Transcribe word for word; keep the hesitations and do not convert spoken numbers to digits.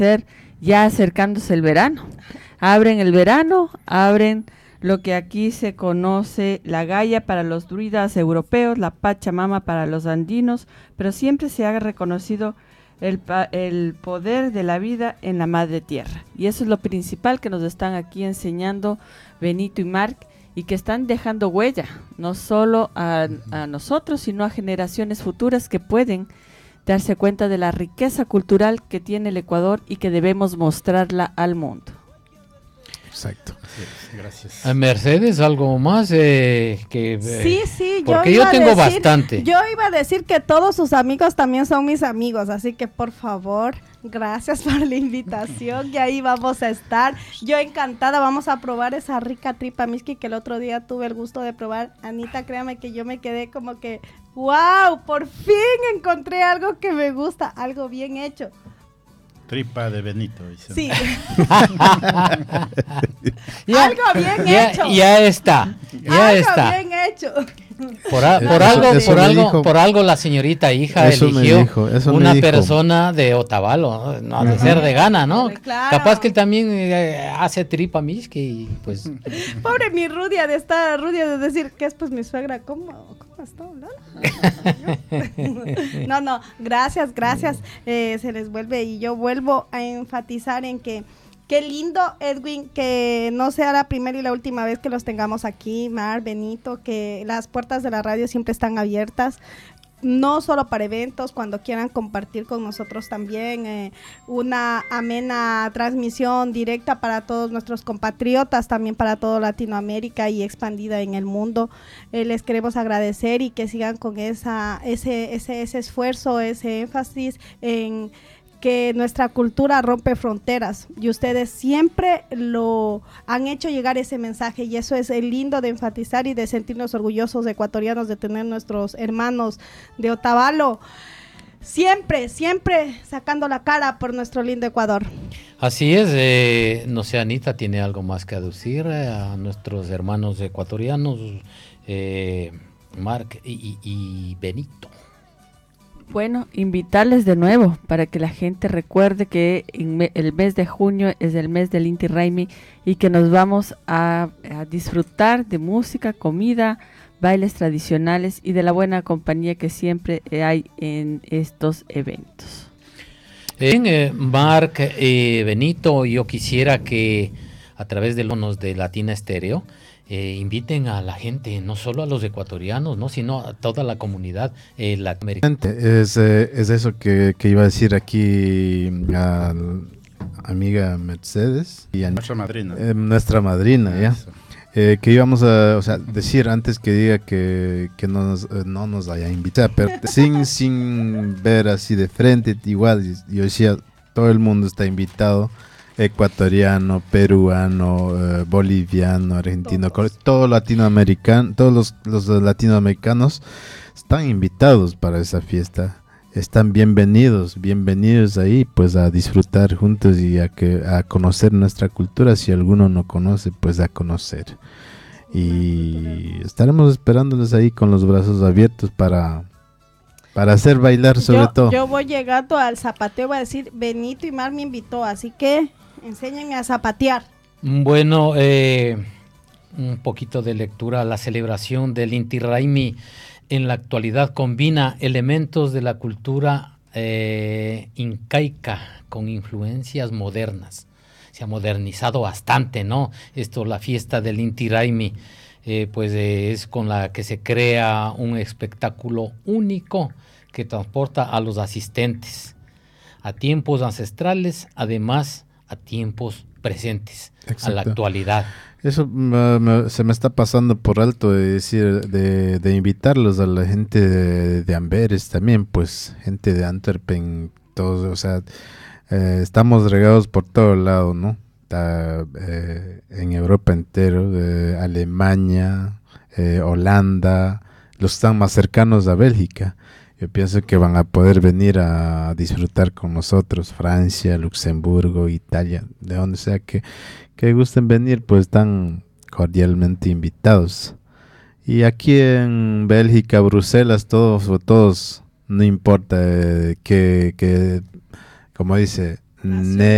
ser ya acercándose el verano. Abren el verano, abren lo que aquí se conoce la Gaia para los druidas europeos, la Pachamama para los andinos, pero siempre se ha reconocido el, el poder de la vida en la madre tierra. Y eso es lo principal que nos están aquí enseñando Benito y Mark, y que están dejando huella, no solo a, a nosotros, sino a generaciones futuras que pueden darse cuenta de la riqueza cultural que tiene el Ecuador y que debemos mostrarla al mundo. Exacto. Gracias. A Mercedes, algo más eh, que eh, sí, sí, porque yo, yo tengo decir, bastante. Yo iba a decir que todos sus amigos también son mis amigos, así que por favor, gracias por la invitación, y ahí vamos a estar. Yo encantada, vamos a probar esa rica tripa miski que el otro día tuve el gusto de probar. Anita, créame que yo me quedé como que, wow, por fin encontré algo que me gusta, algo bien hecho. Tripa de Benito. Dice. Sí. ya, algo bien ya, hecho. Ya está. Ya algo está. bien hecho. Por, a, por eso, algo, eso por algo, dijo, por algo la señorita hija eligió dijo, una persona de Otavalo, no ha de ser de Gana, ¿no? Claro. Capaz que él también eh, hace tripa miski y pues. Pobre mi Rudia de estar, Rudia de decir que es pues mi suegra, ¿cómo, cómo está? No, no, no, gracias, gracias, eh, se les vuelve y yo vuelvo a enfatizar en que qué lindo, Edwin, que no sea la primera y la última vez que los tengamos aquí, Mar, Benito, que las puertas de la radio siempre están abiertas, no solo para eventos, cuando quieran compartir con nosotros también eh, una amena transmisión directa para todos nuestros compatriotas, también para toda Latinoamérica y expandida en el mundo. Eh, les queremos agradecer y que sigan con esa ese ese, ese esfuerzo, ese énfasis en que nuestra cultura rompe fronteras y ustedes siempre lo han hecho llegar ese mensaje y eso es el lindo de enfatizar y de sentirnos orgullosos ecuatorianos de tener nuestros hermanos de Otavalo siempre, siempre sacando la cara por nuestro lindo Ecuador. Así es, eh, no sé, Anita tiene algo más que aducir eh, a nuestros hermanos ecuatorianos, eh, Marc y, y, y Benito. Bueno, invitarles de nuevo para que la gente recuerde que en me, el mes de junio es el mes del Inti Raymi y que nos vamos a, a disfrutar de música, comida, bailes tradicionales y de la buena compañía que siempre hay en estos eventos. Bien, eh, Marc, eh, Benito, yo quisiera que a través de los de Latina Estéreo Eh, inviten a la gente, no solo a los ecuatorianos, no, sino a toda la comunidad eh, latinoamericana. Es, eh, es eso que, que iba a decir aquí a la amiga Mercedes y a nuestra madrina, eh, nuestra madrina, ya. Eh, que íbamos a, o sea, decir antes que diga que, que no, nos, eh, no nos haya invitado, pero sin, sin ver así de frente, igual, yo decía, todo el mundo está invitado. Ecuatoriano, peruano, eh, boliviano, argentino, todos, todo latinoamericano, todos los, los latinoamericanos están invitados para esa fiesta, están bienvenidos, bienvenidos ahí, pues a disfrutar juntos y a que a conocer nuestra cultura, si alguno no conoce, pues a conocer. Y estaremos esperándoles ahí con los brazos abiertos para para hacer bailar sobre yo, todo. Yo voy llegando al zapateo, voy a decir, Benito y Mar me invitó, así que enséñenme a zapatear. Bueno, eh, un poquito de lectura. La celebración del Inti Raymi en la actualidad combina elementos de la cultura eh, incaica con influencias modernas. Se ha modernizado bastante, ¿no? Esto, la fiesta del Inti Raymi, eh, pues eh, es con la que se crea un espectáculo único que transporta a los asistentes a tiempos ancestrales, además a tiempos presentes. Exacto. A la actualidad. Eso uh, me, se me está pasando por alto de decir, de, de invitarlos a la gente de, de Amberes también, pues gente de Antwerpen, todos, o sea, eh, estamos regados por todo lado, ¿no? Está, eh, en Europa entero, eh, Alemania, eh, Holanda, los están más cercanos a Bélgica. Yo pienso que van a poder venir a disfrutar con nosotros, Francia, Luxemburgo, Italia, de donde sea que, que gusten venir, pues están cordialmente invitados. Y aquí en Bélgica, Bruselas, todos, todos, no importa eh, que, que, como dice, ne